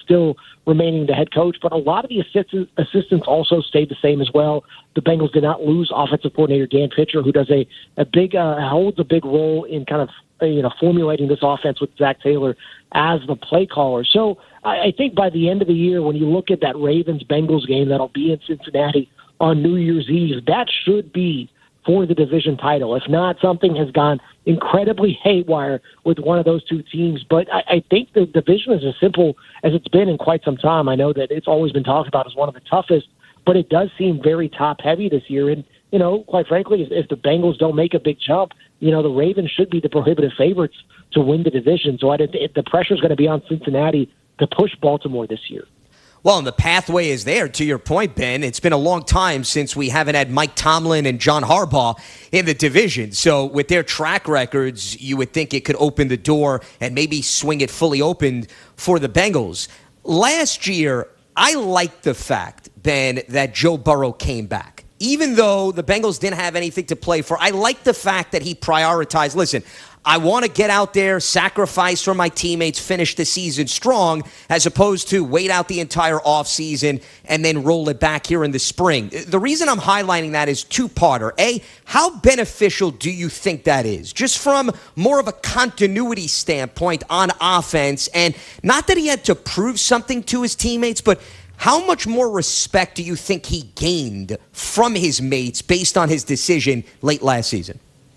still remaining the head coach. But a lot of the assistants also stayed the same as well. The Bengals did not lose offensive coordinator Dan Pitcher, who does holds a big role in kind of formulating this offense with Zach Taylor as the play caller. So I think by the end of the year, when you look at that Ravens-Bengals game that'll be in Cincinnati on New Year's Eve, that should be for the division title. If not, something has gone incredibly haywire with one of those two teams. But I think the division is as simple as it's been in quite some time. I know that it's always been talked about as one of the toughest, but it does seem very top-heavy this year. And, quite frankly, if the Bengals don't make a big jump, the Ravens should be the prohibitive favorites to win the division. So the pressure is going to be on Cincinnati to push Baltimore this year. Well, and the pathway is there, to your point, Ben. It's been a long time since we haven't had Mike Tomlin and John Harbaugh in the division. So with their track records, you would think it could open the door and maybe swing it fully open for the Bengals. Last year, I liked the fact, Ben, that Joe Burrow came back. Even though the Bengals didn't have anything to play for, I like the fact that he prioritized, listen, I want to get out there, sacrifice for my teammates, finish the season strong, as opposed to wait out the entire offseason and then roll it back here in the spring. The reason I'm highlighting that is two-parter. A, how beneficial do you think that is? Just from more of a continuity standpoint on offense, and not that he had to prove something to his teammates, but how much more respect do you think he gained from his mates based on his decision late last season?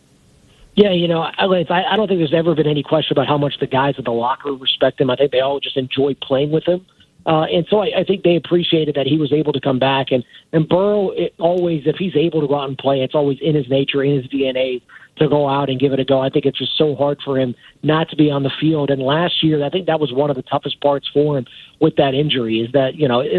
Yeah, I don't think there's ever been any question about how much the guys in the locker room respect him. I think they all just enjoy playing with him. And so I think they appreciated that he was able to come back. And Burrow, if he's able to go out and play, it's always in his nature, in his DNA to go out and give it a go. I think it's just so hard for him not to be on the field. And last year, I think that was one of the toughest parts for him with that injury is that,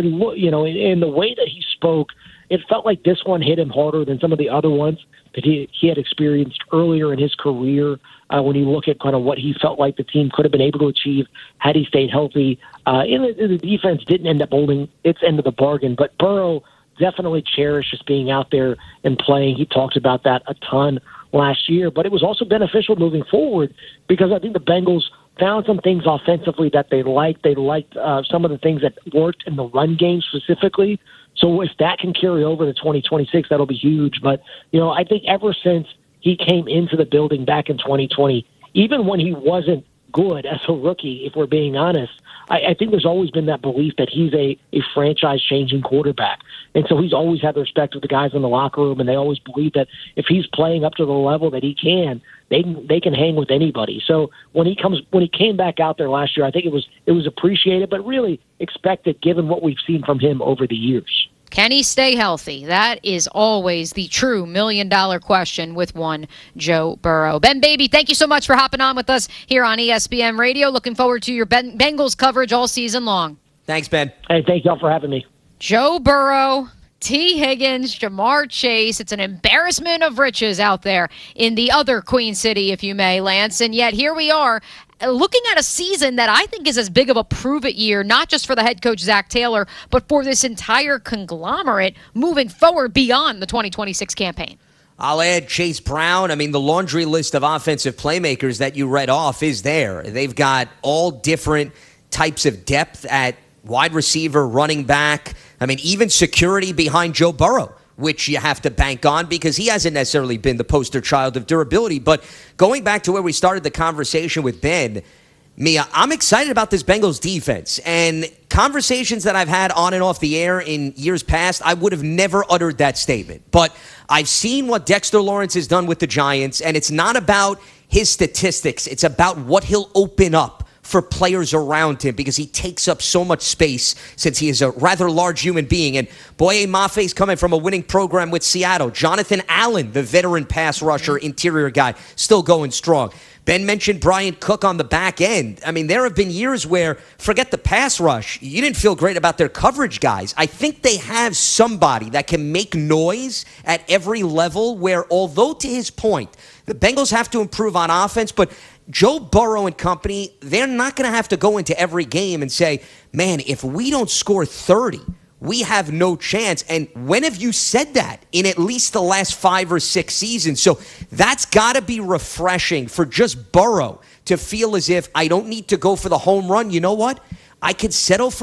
in the way that he spoke, it felt like this one hit him harder than some of the other ones that he had experienced earlier in his career. When you look at kind of what he felt like the team could have been able to achieve had he stayed healthy. The defense didn't end up holding its end of the bargain, but Burrow definitely cherished just being out there and playing. He talked about that a ton last year, but it was also beneficial moving forward because I think the Bengals found some things offensively that they liked. They liked some of the things that worked in the run game specifically. So if that can carry over to 2026, that'll be huge. But, I think ever since he came into the building back in 2020, even when he wasn't good as a rookie, if we're being honest, I think there's always been that belief that he's a franchise-changing quarterback. And so he's always had the respect of the guys in the locker room, and they always believe that if he's playing up to the level that he can, they can hang with anybody. So when he came back out there last year, I think it was appreciated, but really expected given what we've seen from him over the years. Can he stay healthy? That is always the true million-dollar question with one Joe Burrow. Ben Baby, thank you so much for hopping on with us here on ESPN Radio. Looking forward to your Bengals coverage all season long. Thanks, Ben. Hey, thank y'all for having me. Joe Burrow, T. Higgins, Jamar Chase. It's an embarrassment of riches out there in the other Queen City, if you may, Lance. And yet here we are, looking at a season that I think is as big of a prove-it year, not just for the head coach, Zach Taylor, but for this entire conglomerate moving forward beyond the 2026 campaign. I'll add Chase Brown. I mean, the laundry list of offensive playmakers that you read off is there. They've got all different types of depth at wide receiver, running back. I mean, even security behind Joe Burrow, which you have to bank on because he hasn't necessarily been the poster child of durability. But going back to where we started the conversation with Ben, Mia, I'm excited about this Bengals defense. And conversations that I've had on and off the air in years past, I would have never uttered that statement. But I've seen what Dexter Lawrence has done with the Giants, and it's not about his statistics. It's about what he'll open up for players around him because he takes up so much space since he is a rather large human being. And Boye Mafe's coming from a winning program with Seattle. Jonathan Allen, the veteran pass rusher, interior guy, still going strong. Ben mentioned Brian Cook on the back end. I mean, there have been years where, forget the pass rush, you didn't feel great about their coverage guys. I think they have somebody that can make noise at every level where, although to his point, the Bengals have to improve on offense, but Joe Burrow and company, they're not going to have to go into every game and say, man, if we don't score 30, we have no chance. And when have you said that in at least the last 5 or 6 seasons? So that's got to be refreshing for just Burrow to feel as if I don't need to go for the home run. You know what? I could settle for